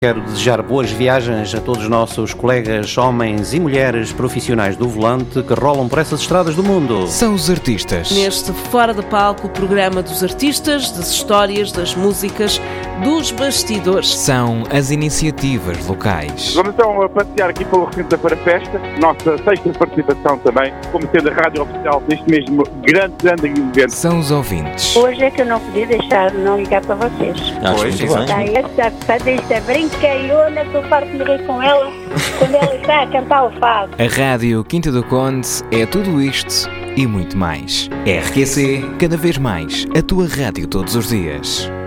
Quero desejar boas viagens a todos os nossos colegas homens e mulheres profissionais do volante que rolam por essas estradas do mundo. São os artistas. Neste Fora de Palco, o programa dos artistas, das histórias, das músicas, dos bastidores. São as iniciativas locais. Vamos então a passear aqui pelo recinto da Farafesta, nossa sexta participação também, como sendo a rádio oficial deste mesmo grande evento. São os ouvintes. Hoje é que eu não podia deixar de não ligar para vocês. Pois, Está esta brincalhona que eu parto de rir com ela quando ela está a cantar o fado. A Rádio Quinta do Conde é tudo isto e muito mais. RQC, cada vez mais, a tua rádio todos os dias.